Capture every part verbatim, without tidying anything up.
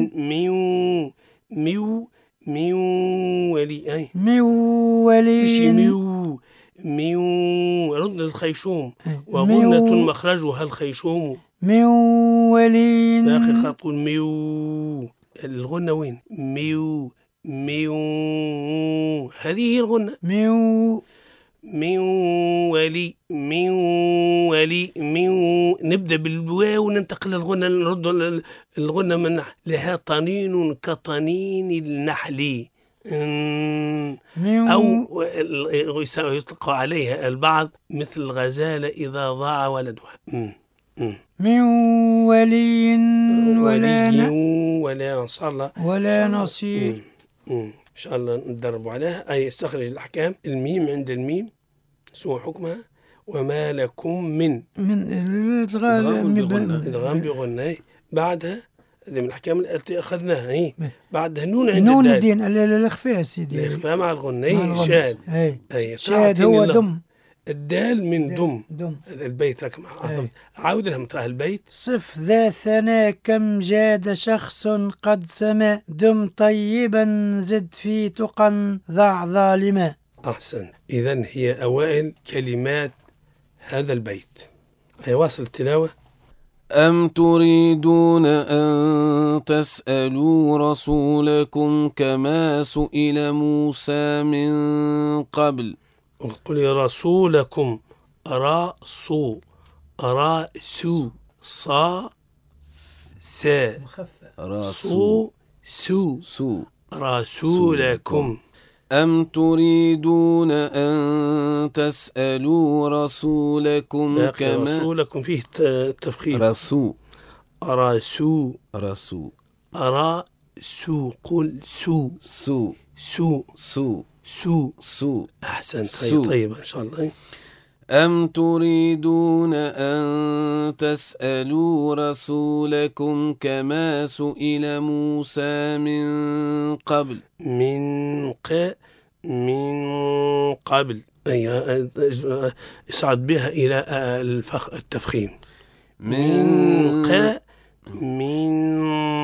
ميو ميو ميو ولي أي ميولين مش ميو ميو رد الخيشوم وغنة مخرجها الخيشوم ميولين باقي قد تقول ميو الغنة وين ميو ميو هذه هي الغنة ميو ميو ولي ميو ولي ميو نبدأ بالواو وننتقل للغنة نرد الغنة من لها طنين كطنين النحل أو يطلق عليها البعض مثل الغزالة إذا ضاع ولدها من ولي ولا ولي ولا نصر ولا نصير. إن شاء الله ندربوا عليها. أي استخرج الأحكام. الميم عند الميم سوى حكمها. وما لكم من من الغام بغنى. بعدها هذه من الأحكام التي أخذناها. هي بعدها نون عند نون الدال. الدين الإخفاء سيدي. الإخفاء مع الغنى شاد. أي شاد هو دم. الدال من دم. دم. البيت لك مع عاود لها مطرح البيت. صف ذا ثنا كم جاد شخص قد سما دم طيبا زد في تقى ضع ظالما. أحسن. إذن هي أوائل كلمات هذا البيت. هي واصل التلاوة. أم تريدون أن تسألوا رسولكم كما سئل موسى من قبل. قل رسولكم راسو راسو صا سا راسو سو سو رسولكم. أم تريدون أن تسألوا رسولكم كما رسولكم فيه تفخيم. رسول رسو رسول رسو قل سو سو سو سو سو سو. أحسن. طيب طيب إن شاء الله. أم تريدون أن تسألوا رسولكم كما سئل موسى من قبل. من ق من قبل. أي يصعد بها إلى الفخ التفخيم. من ق من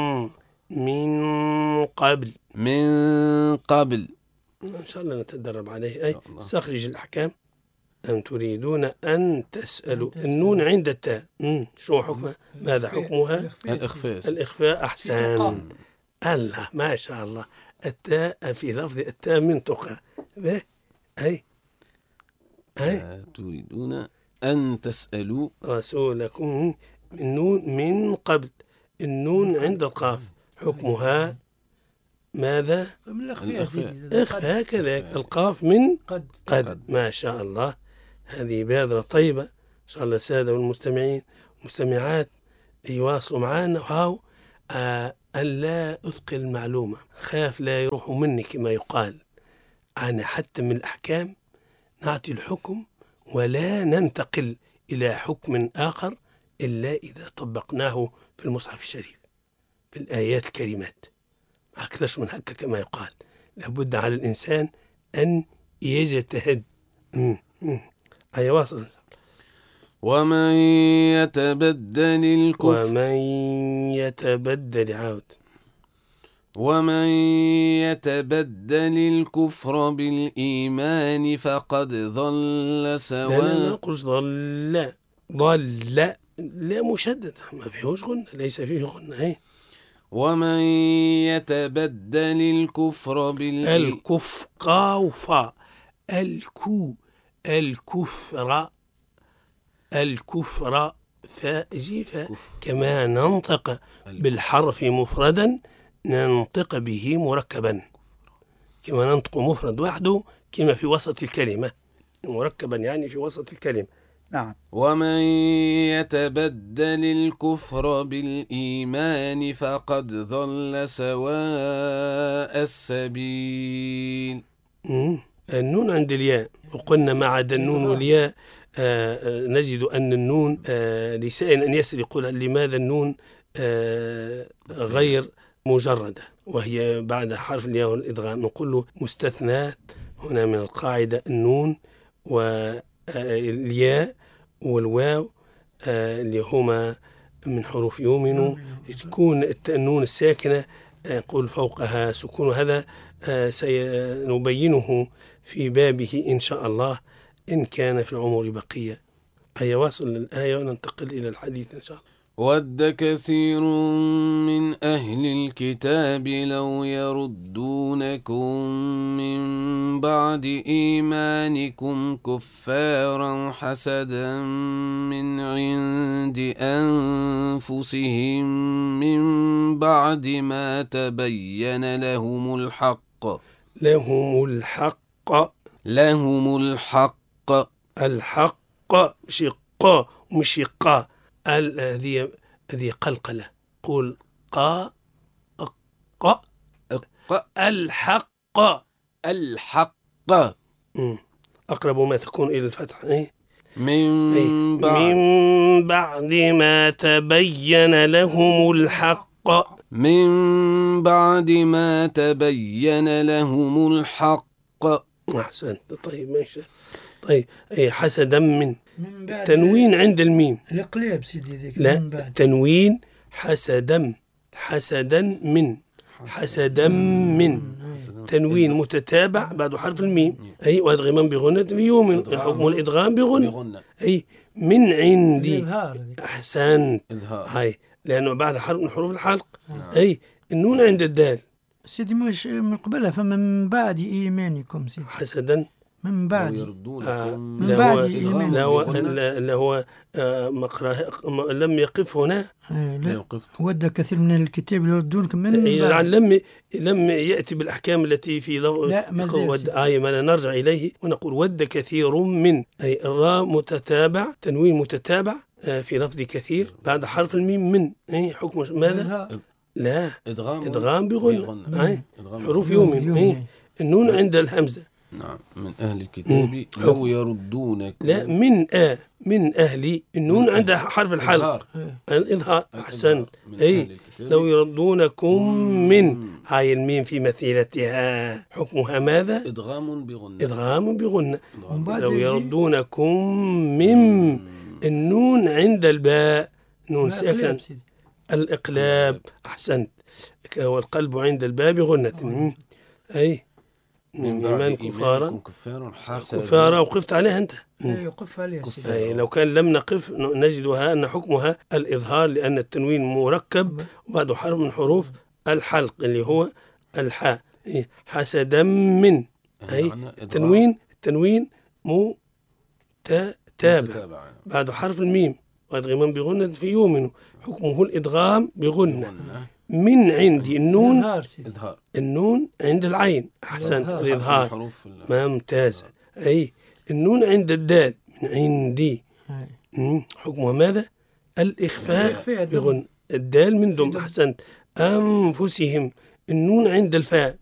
من قبل. من قبل. إن شاء الله نتدرب عليه. أي استخرج الأحكام. أم تريدون أن تسألوا. النون عند التاء شو حكمها؟ ماذا حكمها؟ الإخفاء. الإخفاء. أحسن. الله ما شاء الله. التاء في لفظ التاء من تقى. أي أي تريدون أن تسألوا رسولكم. النون من قبل. النون عند القاف حكمها ماذا؟ إخفاء. كذلك القاف من قد. قد. ما شاء الله. هذه بادرة طيبة. إن شاء الله السادة والمستمعين والمستمعات يواصلوا معنا. وهاو آه ألا أثقل المعلومة. خاف لا يروحوا مني كما يقال. أنا حتى من الأحكام نعطي الحكم ولا ننتقل إلى حكم آخر إلا إذا طبقناه في المصحف الشريف في الآيات الكريمات. أكثرش من هكا كما يقال. لابد على الإنسان أن يجتهد. هيا واصل. ومن يتبدل الكفر ومن يتبدل عاود ومن يتبدل الكفر بالإيمان فقد ضل سواء. لا لا نقولش ضل. ضل لا مشدد ما فيهوش غنة. ليس فيه غنة. هي ومن يتبدل الكفر بالإيمان. الكف قاوفا الكو الكفر الكفر فاجيفا. كما ننطق بالحرف مفردا ننطق به مركبا. كما ننطق مفرد وحده كما في وسط الكلمة مركبا يعني في وسط الكلمة. نعم. ومن يتبدل الكفر بالإيمان فقد ضل سواء السبيل. النون عند الياء. وقلنا ما عدا النون والياء آه نجد أن النون آه لسائل أن يسأل يقول لماذا النون آه غير مجردة وهي بعد حرف الياء والإدغام. نقول له مستثنات هنا من القاعدة النون والياء والواو آه اللي هما من حروف يؤمن تكون النون الساكنة نقول فوقها سكون. هذا سنبينه في بابه إن شاء الله إن كان في العمر بقية. أي واصل للآية وننتقل إلى الحديث إن شاء الله. ود كثير من أهل الكتاب لو يردونكم من بعد إيمانكم كفارا حسدا من عند أنفسهم من بعد ما تبين لهم الحق لهم الحق لهم الحق الحق شقا مش شقا. هذه هذه قلقلة. قول قا ق الحق الحق أقرب ما تكون إلى الفتح. إيه؟ من إيه؟ بعد من بعد ما تبين لهم الحق من بعد ما تبين لهم الحق. أحسنت. طيب ماشي. طيب أي حسدا من تنوين عند الميم الإقلاب سيدي ذيك. لا تنوين حسدا حسدا من حسدا من تنوين متتابع بعد حرف الميم. أي وأدغما بغنة في يوم حكم الإدغام بغنة. أي من عندي. أحسنت. هاي لأنه بعد حرف من حروف الحلق. أي النون عند الدال سيدي مش من قبلها فمن بعد إيمانكم سيدي حسدا من بعد آه من بعد إيمانكم لا هو لا هو آه مقرأ لم يقف هنا. لا يقف. ود كثير من الكتاب يردونكم من بعد. لم لم يأتي بالأحكام التي في لفظ لا ما ود آية ما نرجع إليه ونقول ود كثير من. أي الراء متتابع تنوين متتابع آه في لفظ كثير بعد حرف الميم من. أي حكم ماذا؟ لا إدغام إدغام بغنة. حروف يوم. النون عند الهمزة. نعم. من أهل الكتاب لو يردونكم. لا من آ من أهلي النون عند حرف الحلق الإظهار. أحسن. أي لو يردونكم من هاي الميم في مثيلتها حكمها ماذا؟ إدغام بغنة. إدغام بغنة. لو يردونكم من النون عند الباء نون ساكن الإقلاب. أحسنت. والقلب عند الباء بغنة. أي من إيمان كفارا كفارا وقفت عليها أنت. يقف عليها. أي لو كان لم نقف نجدها أن حكمها الإظهار لأن التنوين مركب وبعد حرف من حروف الحلق اللي هو الحاء. حسدا من. أي التنوين التنوين متتابع بعد حرف الميم وأدغما بغنة في يومن حكمه الإدغام بغنة. من عندي النون النون عند العين. أحسنت. الإظهار ممتاز. أي النون عند الدال من عندي حكمها ماذا؟ الإخفاء بغن الدال من دم. أحسنت. أنفسهم النون عند الفاء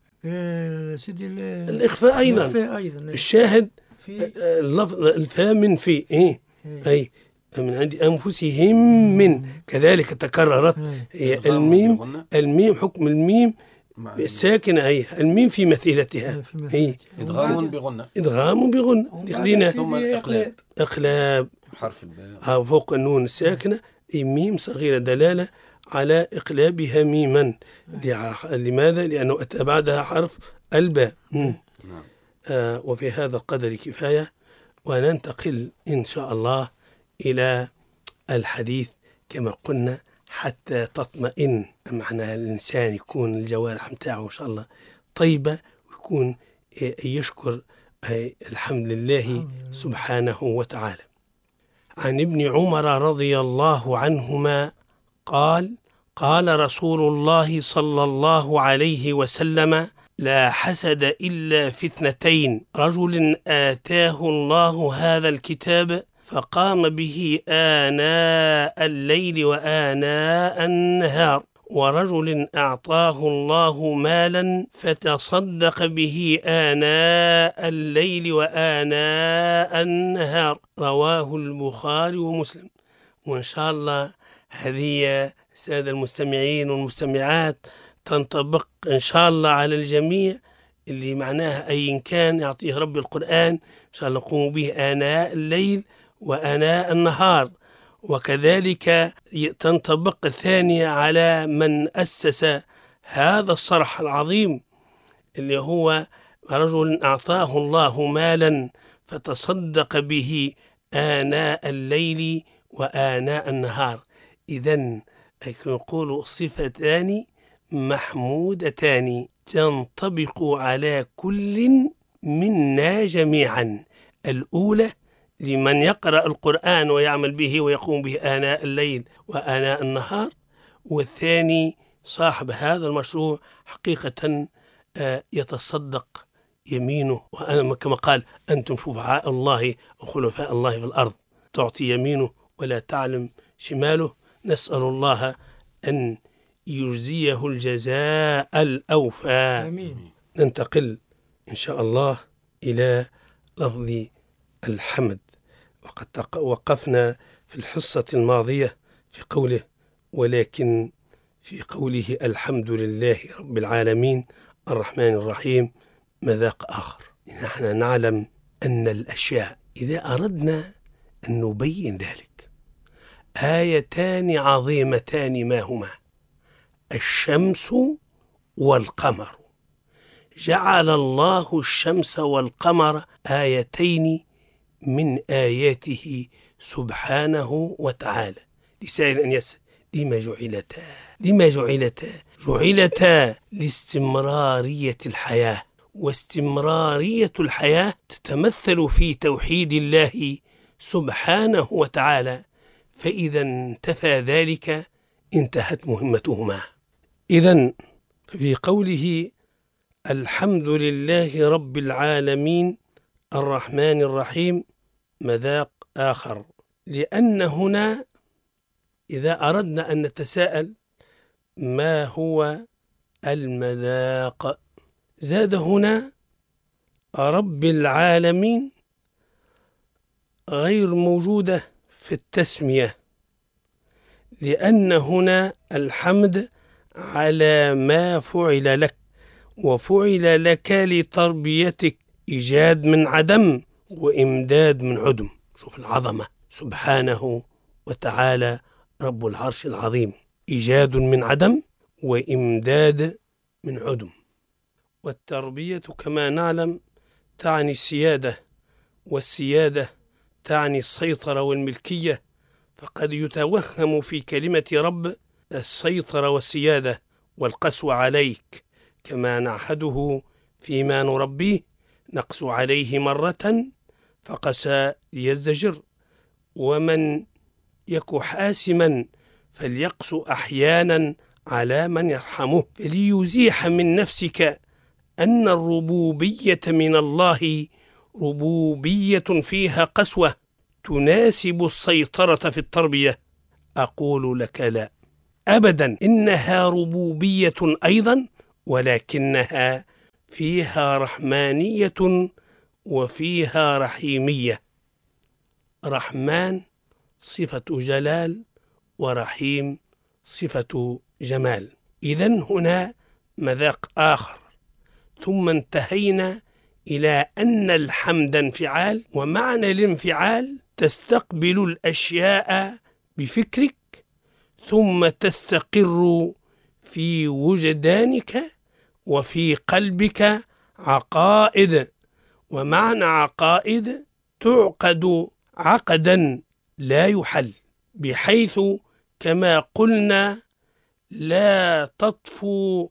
الإخفاء أيضا. الشاهد اللفظ الفاء من في. إيه؟ أي من عند أنفسهم من كذلك تكررت هي الميم. الميم حكم الميم الساكنة. هي الميم في مثيلتها. هي إدغام بغنة. إدغام بغنة. تخلينا ثم الإقلاب. إقلاب حرف الباء ها فوق النون الساكنة. ميم صغيرة دلالة على إقلابها ميما. لماذا؟ لأنه أتى بعدها حرف الباء. آه وفي هذا القدر كفاية وننتقل إن شاء الله إلى الحديث كما قلنا حتى تطمئن. معنى الإنسان يكون الجوارح متاعه إن شاء الله طيبة ويكون يشكر الحمد لله سبحانه وتعالى. عن ابن عمر رضي الله عنهما قال قال رسول الله صلى الله عليه وسلم لا حسد إلا في اثنتين رجل آتاه الله هذا الكتاب فقام به آناء الليل وآناء النهار ورجل أعطاه الله مالا فتصدق به آناء الليل وآناء النهار. رواه البخاري ومسلم. وإن شاء الله هذه سادة المستمعين والمستمعات تنطبق إن شاء الله على الجميع اللي معناها أي كان يعطيه رب القرآن إن شاء الله قوموا به آناء الليل وآناء النهار وكذلك تنطبق الثانية على من أسس هذا الصرح العظيم، اللي هو رجل أعطاه الله مالا فتصدق به آناء الليل وآناء النهار. إذن نقول صفتان محمودتان تنطبق على كل منا جميعا. الأولى لمن يقرأ القرآن ويعمل به ويقوم به آناء الليل وآناء النهار، والثاني صاحب هذا المشروع حقيقة يتصدق يمينه، وأنا كما قال أنتم شفعاء الله وخلفاء الله في الأرض، تعطي يمينه ولا تعلم شماله. نسأل الله أن يجزيه الجزاء الأوفى. آمين. ننتقل إن شاء الله إلى لفظ الحمد، وقد وقفنا في الحصة الماضية في قوله ولكن في قوله الحمد لله رب العالمين الرحمن الرحيم مذاق آخر. نحن نعلم أن الأشياء إذا أردنا أن نبين ذلك آيتان عظيمتان ما هما؟ الشمس والقمر. جعل الله الشمس والقمر آيتين من آياته سبحانه وتعالى. لسائل أن يسأل لما جعلتا؟ لما جعلتا؟ جعلتا لاستمرارية الحياة، واستمرارية الحياة تتمثل في توحيد الله سبحانه وتعالى، فإذا انتفى ذلك انتهت مهمتهما. إذن في قوله الحمد لله رب العالمين الرحمن الرحيم مذاق آخر، لأن هنا إذا أردنا أن نتساءل ما هو المذاق، زاد هنا رب العالمين غير موجودة في التسمية، لأن هنا الحمد على ما فعل لك، وفعل لك لتربيتك، إيجاد من عدم وإمداد من عدم. شوف العظمة، سبحانه وتعالى رب العرش العظيم، إيجاد من عدم وإمداد من عدم. والتربية كما نعلم تعني السيادة، والسيادة تعني السيطرة والملكية، فقد يتوهم في كلمة رب السيطرة والسيادة والقسوة عليك، كما نعهده فيما نربيه نقسو عليه مرة فقسى ليزدجر، ومن يك حاسما فليقسو أحيانا على من يرحمه، ليزيح من نفسك أن الربوبية من الله ربوبية فيها قسوة تناسب السيطرة في التربية. أقول لك لا أبدا، إنها ربوبية أيضا، ولكنها فيها رحمانية وفيها رحيمية. رحمن صفة جلال، ورحيم صفة جمال. إذن هنا مذاق آخر. ثم انتهينا إلى أن الحمد انفعال، ومعنى الانفعال تستقبل الأشياء بفكرك ثم تستقر في وجدانك وفي قلبك عقائد، ومعنى عقائد تعقد عقدا لا يحل، بحيث كما قلنا لا تطفو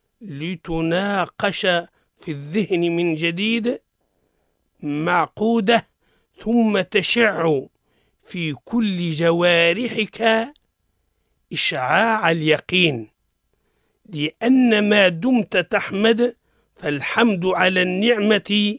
لتناقش في الذهن من جديد معقودة ثم تشع في كل جوارحك إشعاع اليقين، لأن ما دمت تحمد فالحمد على النعمة،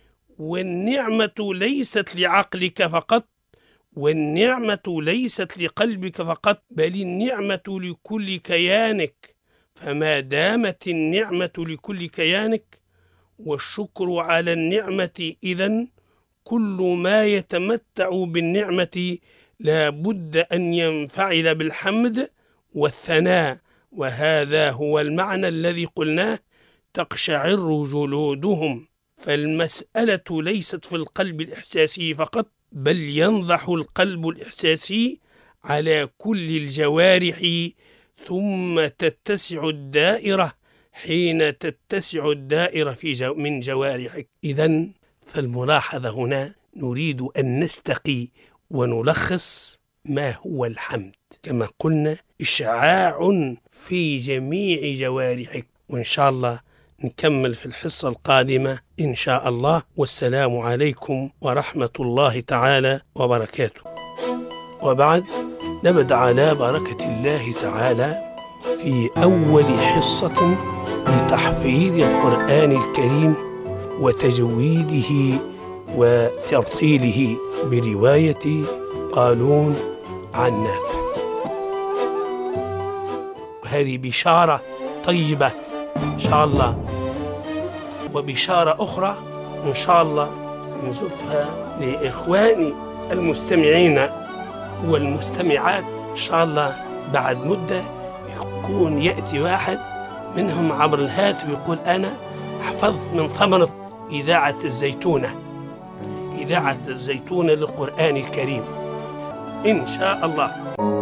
والنعمة ليست لعقلك فقط، والنعمة ليست لقلبك فقط، بل النعمة لكل كيانك. فما دامت النعمة لكل كيانك والشكر على النعمة، إذن كل ما يتمتع بالنعمة لا بد أن ينفعل بالحمد والثناء. وهذا هو المعنى الذي قلناه تقشعر جلودهم. فالمسألة ليست في القلب الإحساسي فقط، بل ينضح القلب الإحساسي على كل الجوارح ثم تتسع الدائرة حين تتسع الدائرة في جو من جوارحك. إذن فالملاحظة هنا نريد أن نستقي ونلخص ما هو الحمد. كما قلنا إشعاع في جميع جوارحك. وإن شاء الله نكمل في الحصة القادمة إن شاء الله. والسلام عليكم ورحمة الله تعالى وبركاته. وبعد نبدأ على بركة الله تعالى في أول حصة لتحفيظ القرآن الكريم وتجويده وترتيله برواية قالون عن نافع. وهذه بشارة طيبة إن شاء الله، وبشارة أخرى إن شاء الله نزدها لإخواني المستمعين والمستمعات إن شاء الله. بعد مدة يكون يأتي واحد منهم عبر الهاتف ويقول أنا حفظت من ثمرة إذاعة الزيتونة، إذاعة الزيتونة للقرآن الكريم إن شاء الله.